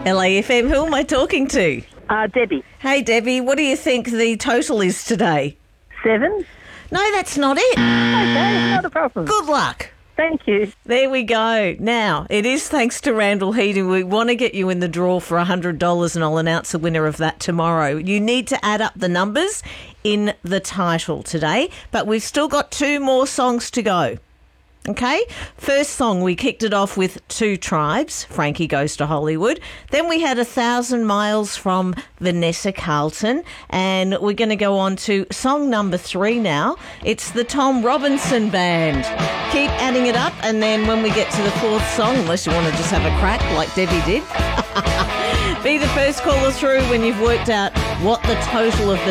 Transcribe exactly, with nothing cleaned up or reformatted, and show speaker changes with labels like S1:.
S1: L A F M, who am I talking to?
S2: Uh, Debbie.
S1: Hey, Debbie, what do you think the total is today?
S2: Seven?
S1: No, that's not it.
S2: Okay, not a problem.
S1: Good luck.
S2: Thank you.
S1: There we go. Now, it is thanks to Randall Heating. We want to get you in the draw for one hundred dollars and I'll announce the winner of that tomorrow. You need to add up the numbers in the title today, but we've still got two more songs to go. Okay, first song, we kicked it off with Two Tribes, Frankie Goes to Hollywood. Then we had A Thousand Miles from Vanessa Carlton. And we're going to go on to song number three now. It's the Tom Robinson Band. Keep adding it up, and then when we get to the fourth song, unless you want to just have a crack like Debbie did, be the first caller through when you've worked out what the total of the